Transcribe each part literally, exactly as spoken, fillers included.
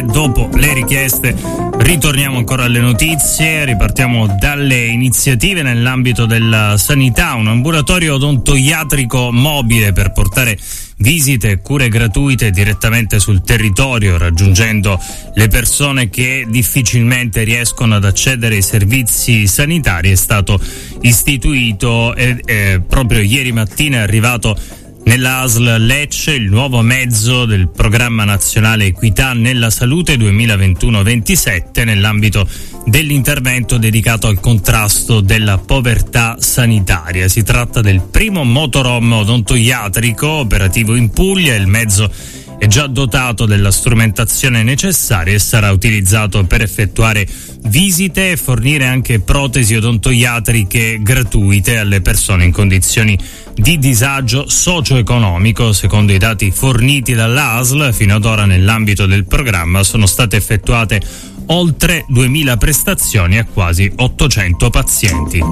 Dopo le richieste ritorniamo ancora alle notizie, ripartiamo dalle iniziative nell'ambito della sanità, un ambulatorio odontoiatrico mobile per portare visite e cure gratuite direttamente sul territorio, raggiungendo le persone che difficilmente riescono ad accedere ai servizi sanitari. È stato istituito e eh, proprio ieri mattina è arrivato nella A S L Lecce il nuovo mezzo del Programma Nazionale Equità nella Salute duemilaventuno ventisette nell'ambito dell'intervento dedicato al contrasto della povertà sanitaria. Si tratta del primo motorhome odontoiatrico operativo in Puglia. Il mezzo è già dotato della strumentazione necessaria e sarà utilizzato per effettuare visite e fornire anche protesi odontoiatriche gratuite alle persone in condizioni di disagio socio-economico. Secondo i dati forniti dall'A S L, fino ad ora nell'ambito del programma sono state effettuate oltre duemila prestazioni a quasi ottocento pazienti.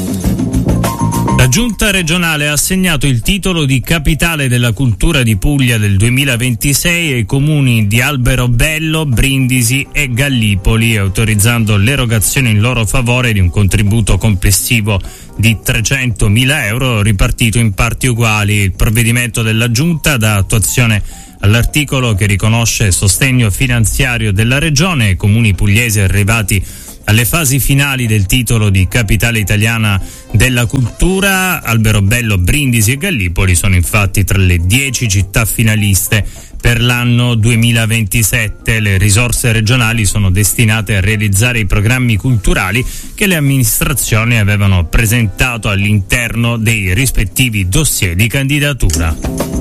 La Giunta regionale ha assegnato il titolo di Capitale della Cultura di Puglia del duemilaventisei ai comuni di Alberobello, Brindisi e Gallipoli, autorizzando l'erogazione in loro favore di un contributo complessivo di trecentomila euro ripartito in parti uguali. Il provvedimento della Giunta dà attuazione all'articolo che riconosce sostegno finanziario della Regione ai comuni pugliesi arrivati alle fasi finali del titolo di Capitale Italiana della Cultura. Alberobello, Brindisi e Gallipoli sono infatti tra le dieci città finaliste per l'anno duemilaventisette. Le risorse regionali sono destinate a realizzare i programmi culturali che le amministrazioni avevano presentato all'interno dei rispettivi dossier di candidatura.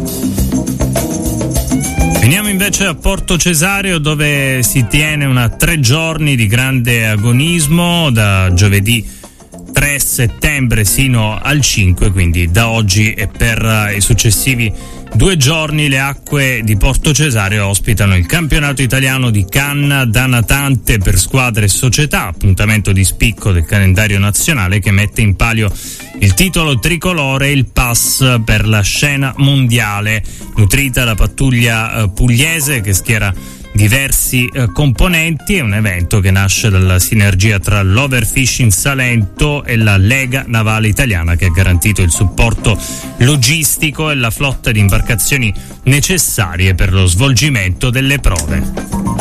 Veniamo invece a Porto Cesario, dove si tiene una tre giorni di grande agonismo da giovedì tre settembre sino al cinque, quindi da oggi e per i successivi due giorni. Le acque di Porto Cesario ospitano il campionato italiano di canna da natante per squadre e società, appuntamento di spicco del calendario nazionale che mette in palio il titolo tricolore e il pass per la scena mondiale. Nutrita la pattuglia eh, pugliese che schiera diversi eh, componenti. È un evento che nasce dalla sinergia tra l'Overfishing Salento e la Lega Navale Italiana, che ha garantito il supporto logistico e la flotta di imbarcazioni necessarie per lo svolgimento delle prove.